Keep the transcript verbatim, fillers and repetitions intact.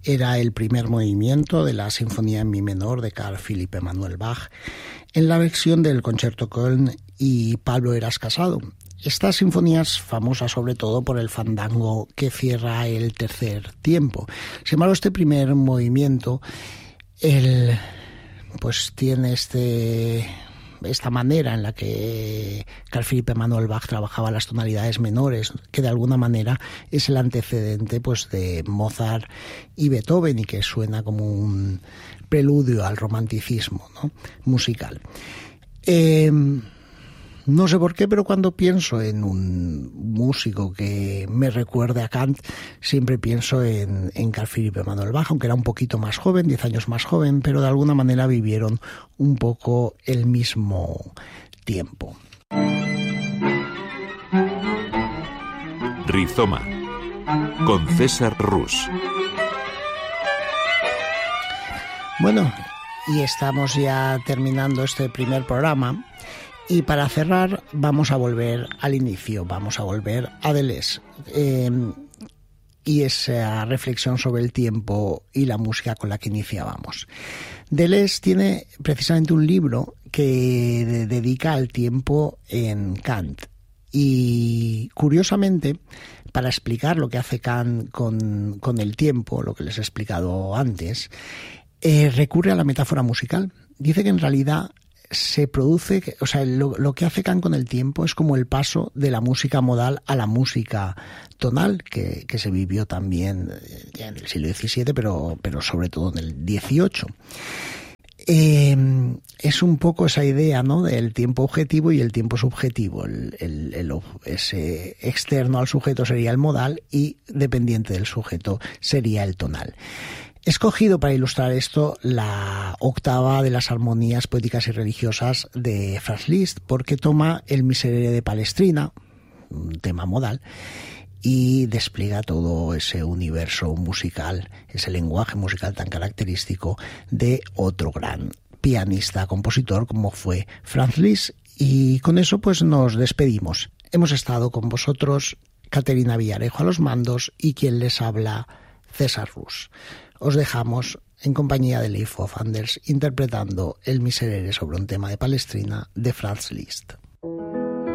era el primer movimiento de la Sinfonía en Mi menor de Carl Philipp Emanuel Bach, en la versión del Concerto Köln y Pablo Heras Casado. Esta sinfonía es famosa sobre todo por el fandango que cierra el tercer tiempo. Sin embargo, este primer movimiento, el, pues tiene este... esta manera en la que Carl Philipp Emanuel Bach trabajaba las tonalidades menores, que de alguna manera es el antecedente pues de Mozart y Beethoven, y que suena como un preludio al romanticismo, ¿no?, musical. Eh, no sé por qué, pero cuando pienso en un músico que me recuerde a Kant, siempre pienso en, en Carl Philipp Emanuel Bach, aunque era un poquito más joven, diez años más joven, pero de alguna manera vivieron un poco el mismo tiempo. Rizoma, con César Rus. Bueno, y estamos ya terminando este primer programa. Y para cerrar vamos a volver al inicio, vamos a volver a Deleuze eh, y esa reflexión sobre el tiempo y la música con la que iniciábamos. Deleuze tiene precisamente un libro que dedica al tiempo en Kant, y curiosamente, para explicar lo que hace Kant con, con el tiempo, lo que les he explicado antes, eh, recurre a la metáfora musical. Dice que en realidad se produce, o sea, lo, lo que hace Kant con el tiempo es como el paso de la música modal a la música tonal, que, que se vivió también ya en el siglo diecisiete, pero, pero sobre todo en el dieciocho. Eh, es un poco esa idea, ¿no?, del tiempo objetivo y el tiempo subjetivo. El, el, el, ese externo al sujeto sería el modal y dependiente del sujeto sería el tonal. He escogido para ilustrar esto la octava de las armonías poéticas y religiosas de Franz Liszt, porque toma el Miserere de Palestrina, un tema modal, y despliega todo ese universo musical, ese lenguaje musical tan característico de otro gran pianista, compositor como fue Franz Liszt. Y con eso pues nos despedimos. Hemos estado con vosotros Caterina Villarejo a los mandos y quien les habla, César Rus. Os dejamos en compañía de Leif of Anders interpretando el Miserere sobre un tema de Palestrina de Franz Liszt.